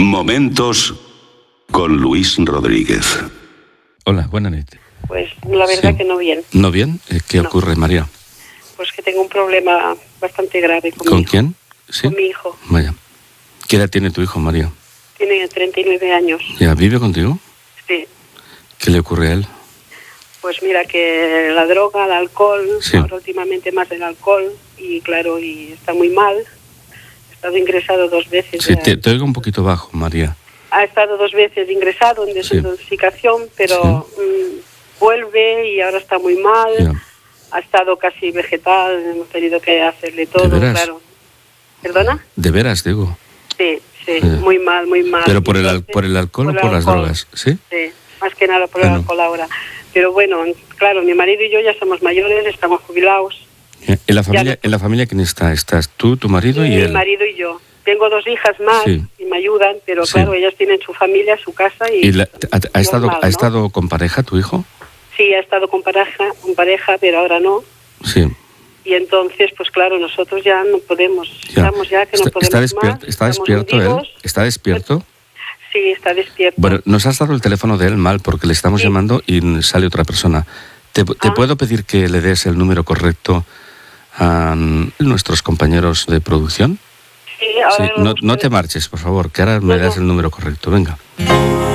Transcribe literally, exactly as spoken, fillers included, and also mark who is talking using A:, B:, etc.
A: Momentos con Luis Rodríguez.
B: Hola, buenas noches.
C: Pues la verdad
B: Sí.
C: que no bien.
B: ¿No bien? ¿Qué
C: No.
B: ocurre, María?
C: Pues que tengo un problema bastante grave con,
B: ¿Con
C: mi hijo.
B: quién? ¿Sí?
C: Con mi hijo.
B: Vaya. ¿Qué edad tiene tu hijo, María?
C: Tiene treinta y nueve años.
B: ¿Ya vive contigo?
C: Sí.
B: ¿Qué le ocurre a él?
C: Pues mira que la droga, el alcohol,
B: Sí.
C: ahora últimamente más del alcohol, y claro, y está muy mal. Ha estado ingresado dos veces.
B: Sí,
C: eh,
B: te, te oigo un poquito bajo, María.
C: Ha estado dos veces ingresado en desintoxicación, pero mm, vuelve y ahora está muy mal.
B: Ya.
C: Ha estado casi vegetal, hemos tenido que hacerle todo,
B: veras?
C: claro. ¿Perdona?
B: De veras, digo.
C: Sí, sí,
B: Ya.
C: muy mal, muy mal.
B: ¿Pero por el, al-
C: Entonces,
B: por el alcohol
C: por
B: o
C: el
B: por las
C: alcohol.
B: drogas? ¿Sí?
C: Sí, más que nada por
B: Bueno.
C: el alcohol ahora. Pero bueno, claro, mi marido y yo ya somos mayores, estamos jubilados.
B: Eh, ¿En la familia,
C: no-
B: en la familia quién está? ¿Estás tú, tu marido y
C: mi
B: él?
C: marido y yo. Tengo dos hijas más
B: Sí.
C: y me ayudan, pero
B: Sí.
C: claro, ellas tienen su familia, su casa y...
B: ¿Y la- ha, ha estado,
C: normal,
B: ¿Ha
C: ¿no?
B: estado con pareja tu hijo?
C: Sí, ha estado con pareja, con pareja, pero ahora no.
B: Sí.
C: Y entonces, pues claro, nosotros ya no podemos.
B: Ya.
C: Estamos ya que no
B: está,
C: podemos
B: está despierto,
C: más.
B: ¿Está
C: estamos
B: despierto él?
C: hundidos.
B: ¿Está despierto?
C: Sí, está despierto.
B: Bueno, nos has dado el teléfono de él mal porque le estamos
C: Sí.
B: llamando y sale otra persona. ¿Te, te
C: Ah.
B: puedo pedir que le des el número correcto a mm, nuestros compañeros de producción?
C: Sí, ahora
B: Sí,
C: lo
B: no, no
C: buscaré.
B: te marches, por favor, que ahora me
C: No,
B: das
C: no.
B: el número correcto. Venga.